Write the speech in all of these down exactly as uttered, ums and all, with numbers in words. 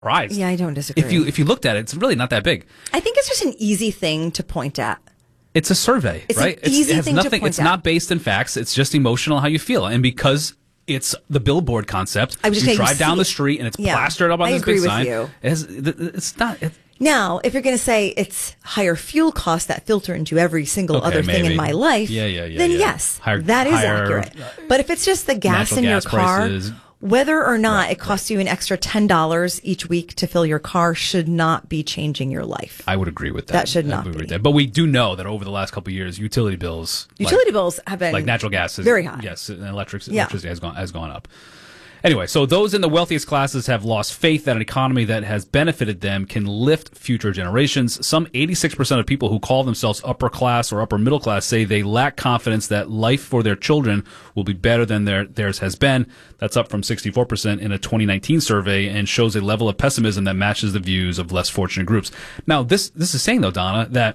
surprised. Yeah, I don't disagree. If you if you looked at it, it's really not that big. I think it's just an easy thing to point at. It's a survey, it's right? An easy it's, it has thing nothing. to point it's at. not based in facts. It's just emotional how you feel, and because it's the billboard concept, I was just you saying, drive you down the it. street and it's Yeah, plastered up on I this agree big with sign. you. It has, it's not. It, Now, if you're going to say it's higher fuel costs that filter into every single Okay, other thing maybe. in my life, Yeah, yeah, yeah, then yeah. yes, Higher- that is higher, accurate. But if it's just the gas natural in your gas car, prices. whether or not Right, it costs you an extra ten dollars each week to fill your car should not be changing your life. I would agree with that. That should I not would agree be. with that. But we do know that over the last couple of years, utility bills, Utility like, bills have been like natural gas, is, very high. Yes, and electric, Yeah. electricity has gone has gone up. Anyway, so those in the wealthiest classes have lost faith that an economy that has benefited them can lift future generations. Some eighty-six percent of people who call themselves upper class or upper middle class say they lack confidence that life for their children will be better than their, theirs has been. That's up from sixty-four percent in a twenty nineteen survey and shows a level of pessimism that matches the views of less fortunate groups. Now, this, this is saying, though, Donna, that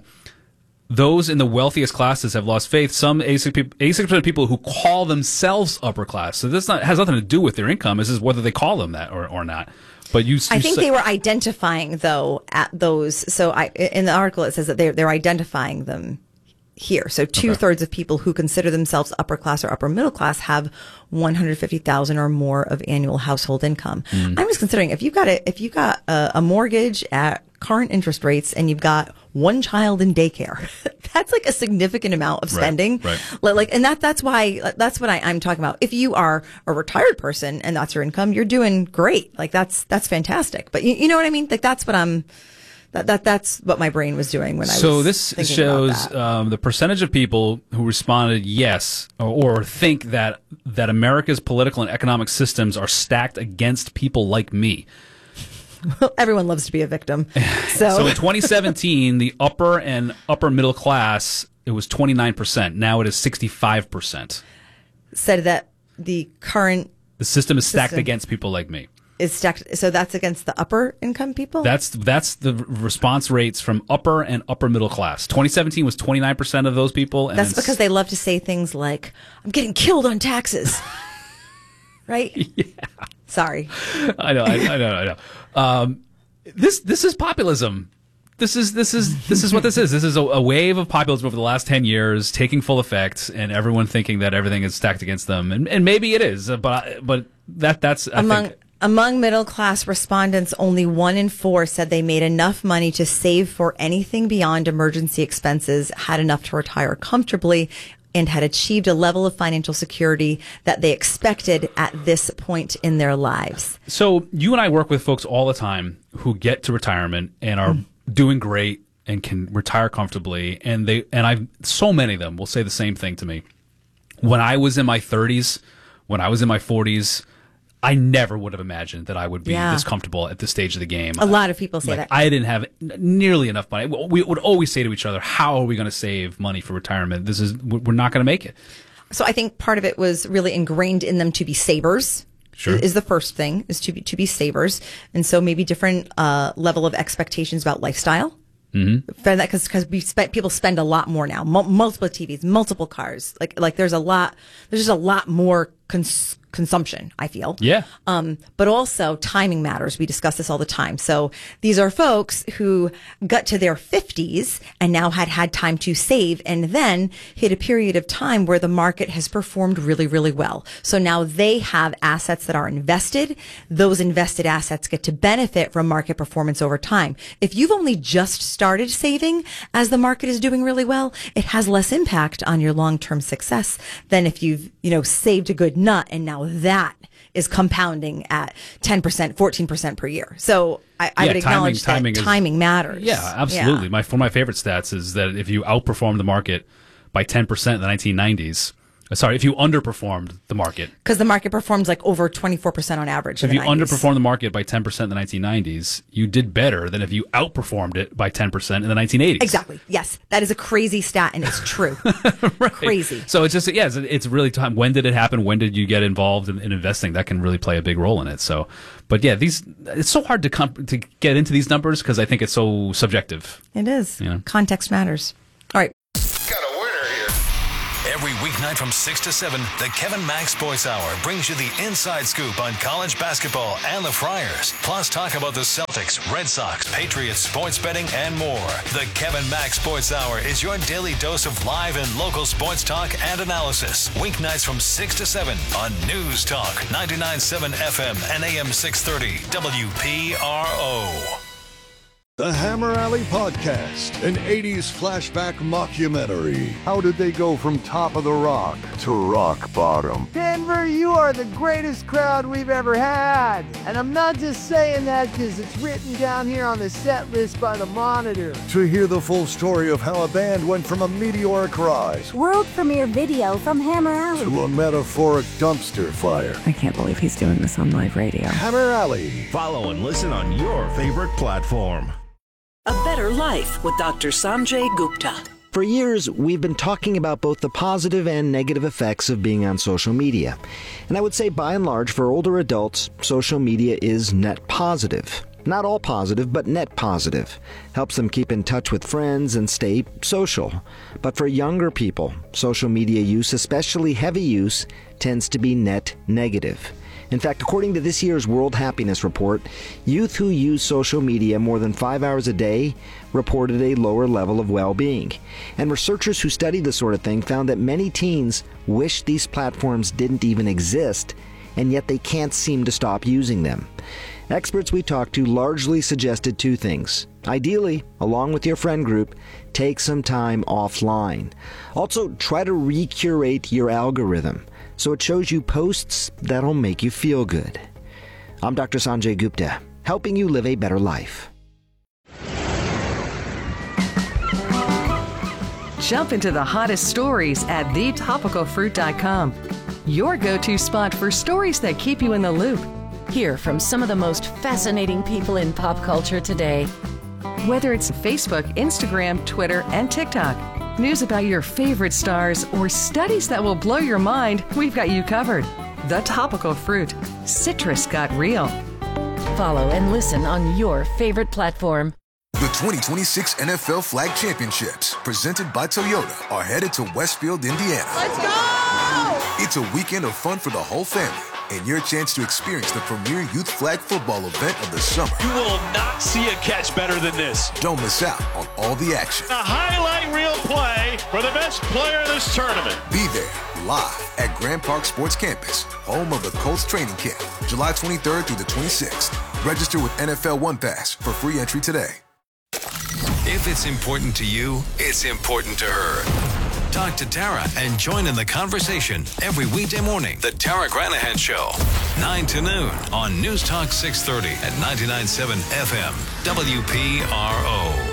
those in the wealthiest classes have lost faith. Some eighty-six percent of people who call themselves upper class. So this not, has nothing to do with their income. This is whether they call them that or, or not. But you, you I think say, they were identifying, though, at those. So I, in the article, it says that they're, they're identifying them here. So two Okay. thirds of people who consider themselves upper class or upper middle class have one hundred fifty thousand or more of annual household income. Mm. I'm just considering if you've got a, if you've got a, a mortgage at current interest rates and you've got one child in daycare, that's like a significant amount of Right, spending. right. Like, like, and that, that's why, that's what I, I'm talking about. If you are a retired person and that's your income, you're doing great. Like that's, that's fantastic. But you, you know what I mean? Like that's what I'm, that, that, that's what my brain was doing when I so was this thinking shows about that. um, the percentage of people who responded yes or, or think that that America's political and economic systems are stacked against people like me. Everyone loves to be a victim. So, So in twenty seventeen, the upper and upper middle class, it was twenty-nine percent. Now it is sixty-five percent. said that the current The system is stacked System. against people like me. is stacked. So that's against the upper income people? That's that's the response rates from upper and upper middle class. twenty seventeen was twenty-nine percent of those people. And That's then because they love to say things like, I'm getting killed on taxes. Right? Yeah. Sorry. I know, I, I know, I know. Um, this this is populism. This is this is this is what this is. This is a, a wave of populism over the last ten years, taking full effect, and everyone thinking that everything is stacked against them, and, and maybe it is, but but that that's I Among think, among middle class respondents, only one in four said they made enough money to save for anything beyond emergency expenses, had enough to retire comfortably, and had achieved a level of financial security that they expected at this point in their lives. So you and I work with folks all the time who get to retirement and are doing great and can retire comfortably, and they and I so many of them will say the same thing to me. When I was in my thirties, when I was in my forties, I never would have imagined that I would be Yeah. this comfortable at this stage of the game. A lot of people say Like, that. I didn't have n- nearly enough money. We would always say to each other, "How are we going to save money for retirement? This is we're not going to make it." So I think part of it was really ingrained in them to be savers. Sure. Is the first thing is to be to be savers, and so maybe different uh, level of expectations about lifestyle. Mm-hmm. For that, because because we spent people spend a lot more now, Mul- multiple T Vs, multiple cars. Like like there's a lot there's just a lot more cons- consumption. I feel. Yeah. Um, but also timing matters. We discuss this all the time. So these are folks who got to their fifties and now had had time to save and then hit a period of time where the market has performed really, really well. So now they have assets that are invested. Those invested assets get to benefit from market performance over time. If you've only just started saving as the market is doing really well, it has less impact on your long-term success than if you've, you know, saved a good nut and now that is compounding at ten percent, fourteen percent per year. So I, I Yeah, would acknowledge timing- timing that is- timing matters. Yeah, absolutely. Yeah. My one of my favorite stats is that if you outperform the market by ten percent in the nineteen nineties, uh, sorry, if you underperformed the market, Because the market performs like over twenty-four percent on average. if in you the nineties. underperformed the market by ten percent in the nineteen nineties, you did better than if you outperformed it by ten percent in the nineteen eighties. Exactly. Yes. That is a crazy stat and it's true. Right. Crazy. So it's just, yeah, it's, it's really time. When did it happen? When did you get involved in, in investing? That can really play a big role in it. So, but yeah, these, it's so hard to comp- to get into these numbers because I think it's so subjective. It is. Yeah. Context matters. All right. Got a winner here. Every weeknight Weeknight from six to seven, the Kevin Mack Sports Hour brings you the inside scoop on college basketball and the Friars. Plus, talk about the Celtics, Red Sox, Patriots, sports betting, and more. The Kevin Mack Sports Hour is your daily dose of live and local sports talk and analysis. Weeknights from six to seven on News Talk, ninety-nine point seven F M and A M six thirty, W P R O. The Hammer Alley Podcast, an eighties flashback mockumentary. How did they go from top of the rock to rock bottom? Denver, you are the greatest crowd we've ever had. And I'm not just saying that because it's written down here on the set list by the Monitor. To hear the full story of how a band went from a meteoric rise, world premiere video from Hammer Alley, to a metaphoric dumpster fire. I can't believe he's doing this on live radio. Hammer Alley. Follow and listen on your favorite platform. A Better Life with Doctor Sanjay Gupta. For years, we've been talking about both the positive and negative effects of being on social media. And I would say, by and large, for older adults, social media is net positive. Not all positive, but net positive. Helps them keep in touch with friends and stay social. But for younger people, social media use, especially heavy use, tends to be net negative. In fact, according to this year's World Happiness Report, youth who use social media more than five hours a day reported a lower level of well-being. And researchers who study this sort of thing found that many teens wish these platforms didn't even exist, and yet they can't seem to stop using them. Experts we talked to largely suggested two things. Ideally, along with your friend group, take some time offline. Also, try to recurate your algorithm so it shows you posts that'll make you feel good. I'm Doctor Sanjay Gupta, helping you live a better life. Jump into the hottest stories at the topical fruit dot com. Your go-to spot for stories that keep you in the loop. Hear from some of the most fascinating people in pop culture today. Whether it's Facebook, Instagram, Twitter, and TikTok, news about your favorite stars, or studies that will blow your mind, we've got you covered. The Topical Fruit. Citrus got real. Follow and listen on your favorite platform. The twenty twenty-six N F L Flag Championships, presented by Toyota, are headed to Westfield, Indiana. Let's go! It's a weekend of fun for the whole family, and your chance to experience the premier youth flag football event of the summer. You will not see a catch better than this. Don't miss out on all the action. A highlight reel play for the best player in this tournament. Be there, live at Grand Park Sports Campus, home of the Colts training camp, July twenty-third through the twenty-sixth. Register with N F L One Pass for free entry today. If it's important to you, it's important to her. Talk to Tara and join in the conversation every weekday morning. The Tara Granahan Show, nine to noon on News Talk six thirty at ninety-nine point seven F M, W P R O.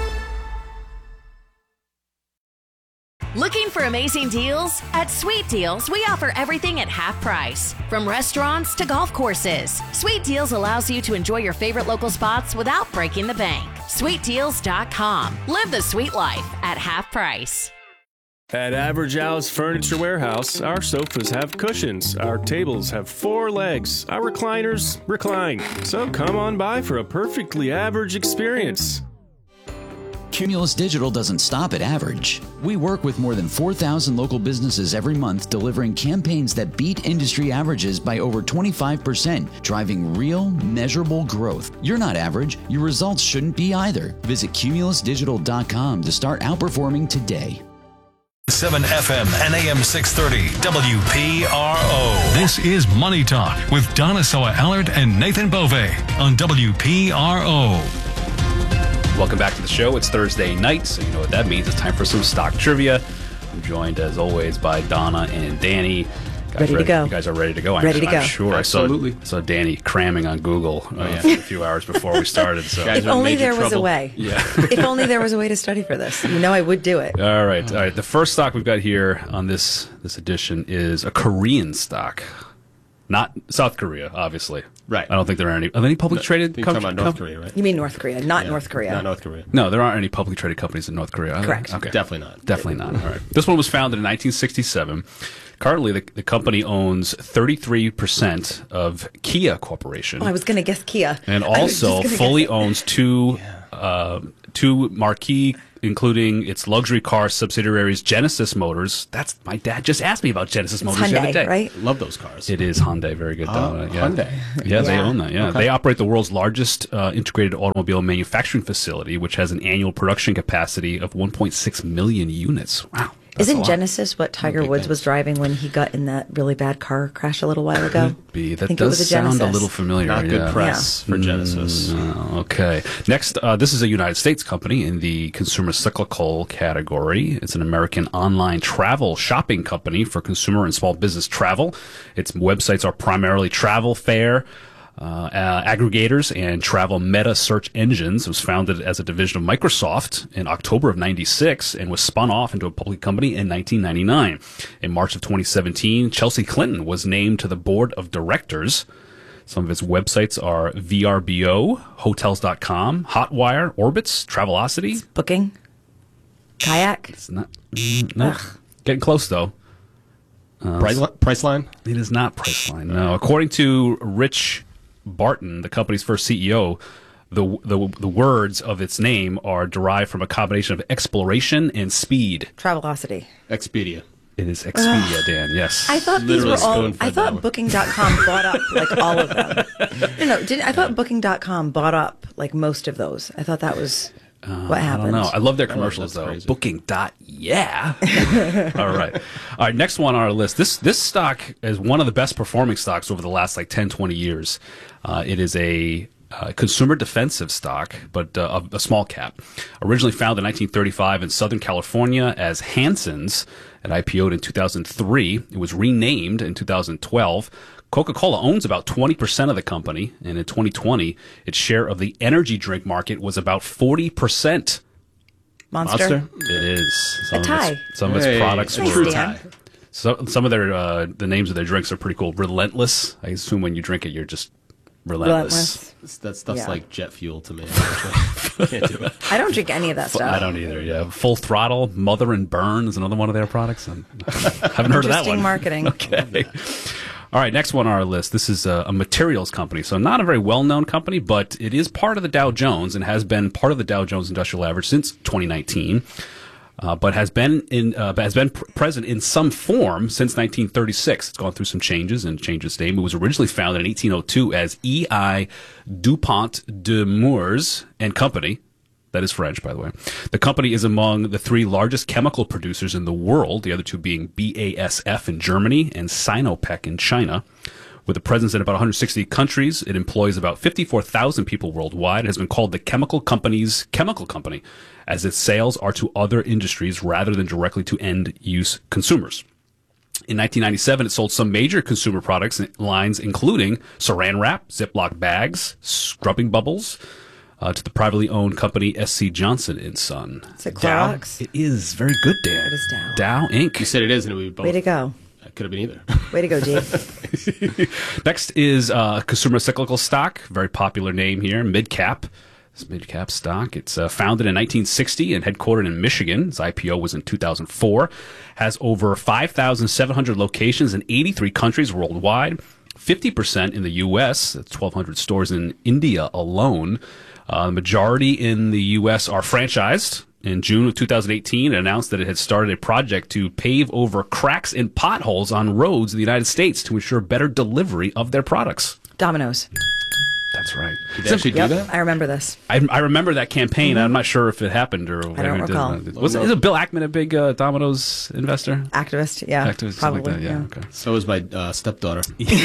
Looking for amazing deals? At Sweet Deals, we offer everything at half price. From restaurants to golf courses, Sweet Deals allows you to enjoy your favorite local spots without breaking the bank. sweet deals dot com. Live the sweet life at half price. At Average Al's Furniture Warehouse, our sofas have cushions, our tables have four legs, our recliners recline. So come on by for a perfectly average experience. Cumulus Digital doesn't stop at average. We work with more than four thousand local businesses every month, delivering campaigns that beat industry averages by over twenty-five percent, driving real, measurable growth. You're not average. Your results shouldn't be either. Visit cumulus digital dot com to start outperforming today. seven F M and A M six thirty, W P R O. This is Money Talk with Donna Soa-Allard and Nathan Bove on W P R O. Welcome back to the show. It's Thursday night, so you know what that means. It's time for some stock trivia. I'm joined, as always, by Donna and Danny. Guys ready, ready to go. You guys are ready to go. I'm, ready to I'm go. sure. Absolutely. I saw, saw Danny cramming on Google uh, oh, yeah. a few hours before we started. So. If only there trouble. was a way. Yeah. If only there was a way to study for this. You know I would do it. All right. All right. The first stock we've got here on this this edition is a Korean stock. Not South Korea, obviously. Right. I don't think there are any. Are there any publicly no, traded companies? You're talking about North Korea, right? You mean North Korea, not yeah, North Korea. Not North Korea. No, there aren't any publicly traded companies in North Korea. Correct. Okay. Definitely not. Definitely not. All right. This one was founded in nineteen sixty-seven. Currently, the, the company owns thirty-three percent of Kia Corporation. Oh, I was going to guess Kia. And also fully owns two yeah. uh, two marquee, including its luxury car subsidiaries Genesis Motors. That's my dad just asked me about Genesis It's Motors Hyundai, the other day. Right? Love those cars. It is Hyundai. Very good. Oh, Uh, yeah. Hyundai. Yeah, they Yeah. own that. Yeah, Okay. they operate the world's largest uh, integrated automobile manufacturing facility, which has an annual production capacity of one point six million units. Wow. That's a Isn't lot. Genesis what Tiger Big Woods things. was driving when he got in that really bad car crash a little while ago? Be. I That think it does was a sound a Genesis. little familiar. Not good yeah. press for Genesis. Mm, okay. Next, uh, this is a United States company in the consumer cyclical category. It's an American online travel shopping company for consumer and small business travel. Its websites are primarily travel fair, Uh, uh, aggregators and travel meta search engines. It was founded as a division of Microsoft in October of ninety-six and was spun off into a public company in nineteen ninety-nine. In March of twenty seventeen, Chelsea Clinton was named to the board of directors. Some of its websites are V R B O, Hotels dot com, Hotwire, Orbitz, Travelocity. Booking? Kayak? It's not. Mm, no. Getting close, though. Uh, Price, Priceline? It is not Priceline, no. According to Rich Barton, the company's first C E O, the, the the words of its name are derived from a combination of exploration and speed. Travelocity. Expedia. It is Expedia, Dan, yes. I thought these Literally were all. spoon-fed I that thought one. Booking dot com bought up like all of them. No, no. Did I thought Booking dot com bought up like most of those? I thought that was Uh, what I happened. don't know. I love their Oh, commercials, that's though. crazy. Booking dot yeah. All right. All right, next one on our list. This this stock is one of the best performing stocks over the last like ten, twenty years. Uh, it is a uh, consumer defensive stock, but uh, a, a small cap. Originally founded in nineteen thirty-five in Southern California as Hanson's and I P O'd in two thousand three. It was renamed in two thousand twelve. Coca-Cola owns about twenty percent of the company, and in twenty twenty, its share of the energy drink market was about forty percent. Monster. Monster? It is. Some A of tie. its, some of its Hey, products a were true tie. So, some of their uh, the names of their drinks are pretty cool. Relentless. I assume when you drink it, you're just relentless. Relentless. That's, that stuff's Yeah. like jet fuel to me. Can't do it. I don't drink any of that Fu- stuff. I don't either. Yeah, Full Throttle, Mother and Burn is another one of their products. I haven't heard of that Interesting one. marketing. Okay. All right, next one on our list. This is a, a materials company, so not a very well-known company, but it is part of the Dow Jones and has been part of the Dow Jones Industrial Average since twenty nineteen. Uh, but has been in uh, has been pr- present in some form since nineteen thirty-six. It's gone through some changes and changed its name. It was originally founded in eighteen oh two as E I DuPont de Nemours and Company. That is French, by the way. The company is among the three largest chemical producers in the world, the other two being B A S F in Germany and Sinopec in China. With a presence in about one hundred sixty countries, it employs about fifty-four thousand people worldwide. It has been called the chemical company's chemical company, as its sales are to other industries rather than directly to end-use consumers. In nineteen ninety-seven, it sold some major consumer products lines, including Saran Wrap, Ziploc bags, scrubbing bubbles, uh, to the privately owned company S C Johnson and Son. Is it Dow. Clorox? It is very good, Dan. It is Dow. Dow Incorporated. You said it is, and we both. Way to go. That could have been either. Way to go, Dave. Next is uh, consumer cyclical stock, very popular name here, Midcap. It's Midcap stock. It's uh, founded in nineteen sixty and headquartered in Michigan. Its I P O was in two thousand four. Has over five thousand seven hundred locations in eighty-three countries worldwide. fifty percent in the U S. That's twelve hundred stores in India alone. Uh, the majority in the U S are franchised. In June of two thousand eighteen, it announced that it had started a project to pave over cracks and potholes on roads in the United States to ensure better delivery of their products. Domino's. That's right. Did they actually do Yep, that? I remember this. I, I remember that campaign. I'm not sure if it happened or I don't recall. Was it, is Bill Ackman a big uh, Domino's investor? Activist, yeah. Activist, something probably. like that. Yeah. Okay. So is my uh, stepdaughter.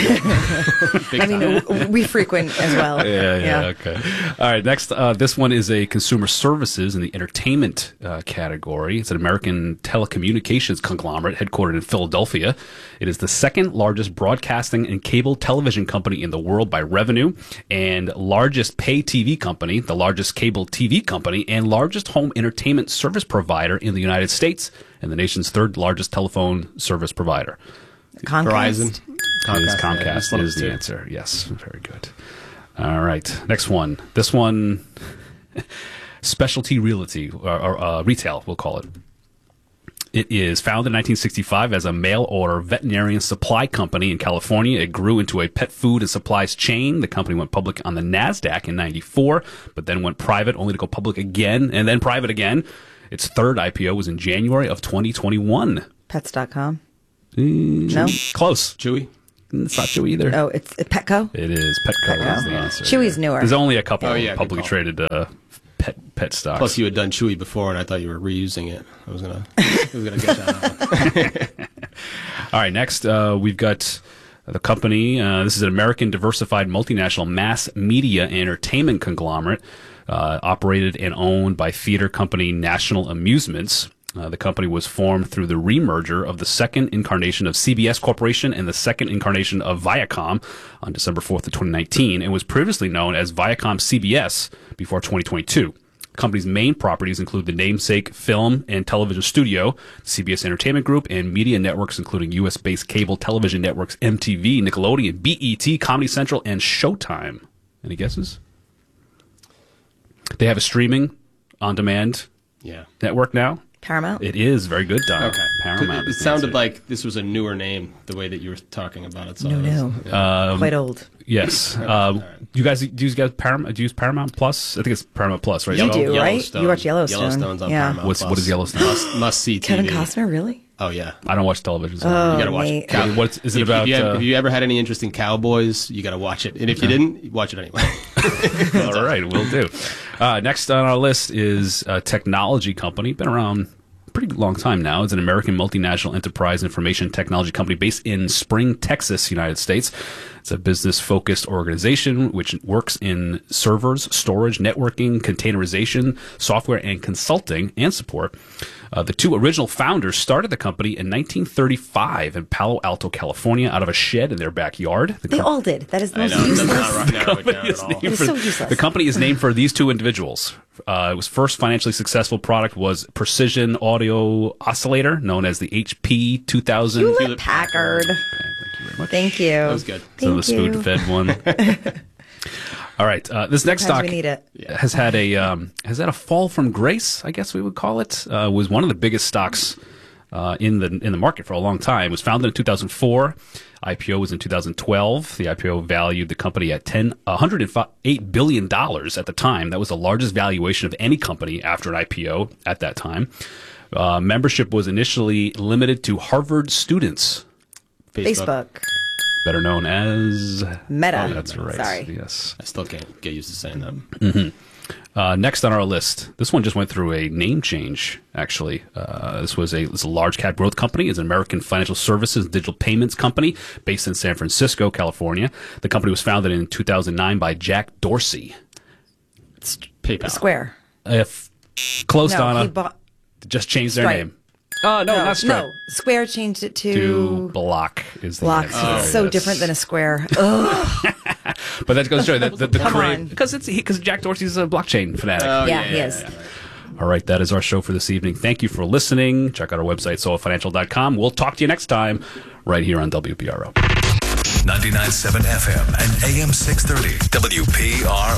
I mean, w- we frequent as well. Yeah, yeah, okay. All right, next, uh, this one is a consumer services in the entertainment uh, category. It's an American telecommunications conglomerate headquartered in Philadelphia. It is the second largest broadcasting and cable television company in the world by revenue, and largest pay T V company, the largest cable T V company, and largest home entertainment service provider in the United States, and the nation's third largest telephone service provider. Comcast? Verizon. It is Comcast, Comcast yeah, that's what is it the was. answer. Yes, very good. All right, next one. This one, specialty realty or, or uh, retail, we'll call it. It is founded in nineteen sixty-five as a mail-order veterinarian supply company in California. It grew into a pet food and supplies chain. The company went public on the NASDAQ in ninety-four, but then went private, only to go public again, and then private again. Its third I P O was in January of twenty twenty-one. Pets dot com? Mm, No? Close. Chewy? It's not Chewy either. Oh, it's uh, Petco? It is. Petco, Petco. is the answer. Chewy's newer. There's only a couple Oh, yeah, good publicly call. traded uh, pet pet stocks. Plus, you had done Chewy before, and I thought you were reusing it. I was gonna, I was gonna get that out. All right, next uh, we've got the company. Uh, this is an American diversified multinational mass media and entertainment conglomerate uh, operated and owned by theater company National Amusements. Uh, the company was formed through the remerger of the second incarnation of C B S Corporation and the second incarnation of Viacom on December fourth of twenty nineteen, and was previously known as Viacom C B S before twenty twenty-two. The company's main properties include the namesake film and television studio, C B S Entertainment Group, and media networks including U S-based cable television networks M T V, Nickelodeon, B E T, Comedy Central, and Showtime. Any guesses? They have a streaming on-demand Yeah. network now. Paramount? It is very good, Don. Okay. Paramount. It, it is the sounded answer. like this was a newer name, the way that you were talking about it. So No, I was- no. yeah. Um, Quite old. Yes. Um, you guys, do you guys Paramount? Do you use Paramount Plus? I think it's Paramount Plus, right? You Yellow- do, right? Yellowstone. You watch Yellowstone. Yellowstone's on Yeah. Paramount What's Plus. what is Yellowstone? Must, must see T V. Kevin Costner, really? Oh yeah. I don't watch television. So Oh, You gotta watch Nate. it. Cow- What's is it if, about? If you, have, uh, if you ever had any interest in cowboys, you gotta watch it. And if you didn't, watch it anyway. All right, we'll do. Uh, next on our list is a technology company. Been around a pretty long time now. It's an American multinational enterprise information technology company based in Spring, Texas, United States. It's a business-focused organization which works in servers, storage, networking, containerization, software, and consulting and support. Uh, the two original founders started the company in nineteen thirty-five in Palo Alto, California, out of a shed in their backyard. The They com- all did. That is the I most know. It does useless. not narrow it down company is at all. named It's for- so useless. The company is named for these two individuals. Uh, it was first financially successful product was Precision Audio Oscillator, known as the H P two thousand. Hewlett Packard. Thank you. That was good. So the Thank you. spoon-fed one. All right, uh, this next Sometimes stock we need it. has had a um, has had a fall from grace, I guess we would call it. Uh, was one of the biggest stocks uh, in the in the market for a long time. It was founded in two thousand four. I P O was in two thousand twelve. The I P O valued the company at ten, one hundred eight billion dollars at the time. That was the largest valuation of any company after an I P O at that time. Uh, membership was initially limited to Harvard students, Facebook. better known as Meta. Oh, that's right. Sorry. Yes. I still can't get used to saying that. Mm-hmm. Uh, next on our list, this one just went through a name change, actually. Uh, this was a, this is a large cap growth company. It's an American financial services and digital payments company based in San Francisco, California. The company was founded in two thousand nine by Jack Dorsey. It's PayPal. Square. If close, no, Donna. he bought Just changed their Stripe. name. Oh, no, not Stripe. No, Square changed it to, To Block is the Block. answer. It's so Yes. different than a square. Ugh. But that goes to show that the, the Come cra- on. because it's because Jack Dorsey's a blockchain fanatic. Oh, yeah, he is. All right, that is our show for this evening. Thank you for listening. Check out our website, soul financial dot com. We'll talk to you next time right here on W P R O. ninety-nine point seven F M and A M six thirty W P R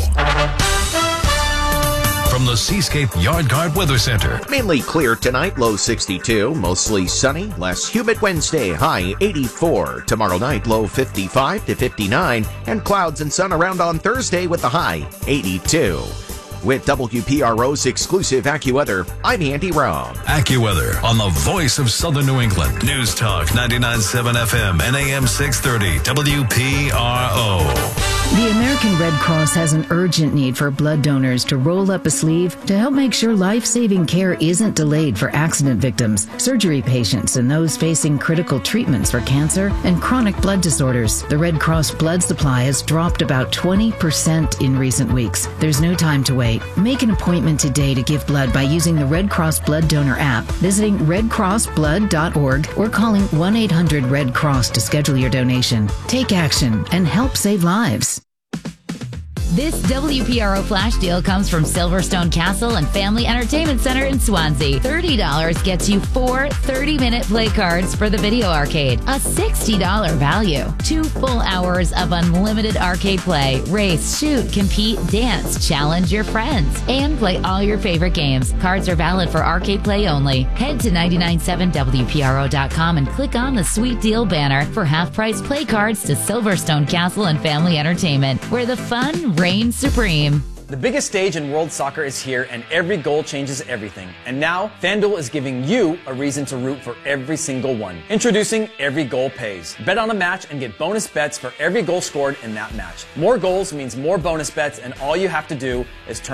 O. From the Seascape Yard Guard Weather Center. Mainly clear tonight, low sixty-two. Mostly sunny, less humid Wednesday, high eighty-four. Tomorrow night, low fifty-five to fifty-nine. And clouds and sun around on Thursday with the high eighty-two. With W P R O's exclusive AccuWeather, I'm Andy Rome. AccuWeather on the voice of Southern New England. News Talk ninety-nine point seven F M and A M six thirty W P R O. The American Red Cross has an urgent need for blood donors to roll up a sleeve to help make sure life-saving care isn't delayed for accident victims, surgery patients, and those facing critical treatments for cancer and chronic blood disorders. The Red Cross blood supply has dropped about twenty percent in recent weeks. There's no time to wait. Make an appointment today to give blood by using the Red Cross Blood Donor app, visiting red cross blood dot org, or calling one eight hundred red cross to schedule your donation. Take action and help save lives. This W P R O flash deal comes from Silverstone Castle and Family Entertainment Center in Swansea. thirty dollars gets you four thirty-minute play cards for the video arcade, a sixty dollars value. Two full hours of unlimited arcade play, race, shoot, compete, dance, challenge your friends, and play all your favorite games. Cards are valid for arcade play only. Head to nine nine seven W P R O dot com and click on the Sweet Deal banner for half-price play cards to Silverstone Castle and Family Entertainment, where the fun reigns supreme. The biggest stage in world soccer is here, and every goal changes everything. And now, FanDuel is giving you a reason to root for every single one. Introducing Every Goal Pays. Bet on a match and get bonus bets for every goal scored in that match. More goals means more bonus bets, and all you have to do is turn